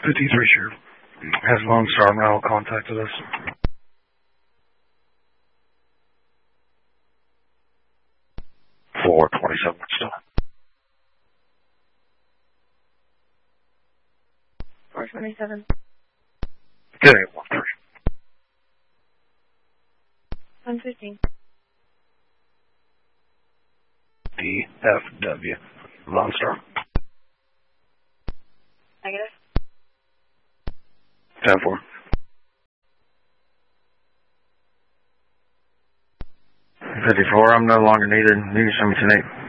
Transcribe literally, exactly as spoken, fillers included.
fifty-three Sheriff. Has Lone Star now contacted us? four twenty-seven still. four twenty-seven. Get it, one three. one fifteen. D F W. Lone Star. Negative. ten four. fifty-four, I'm no longer needed. You can send me tonight.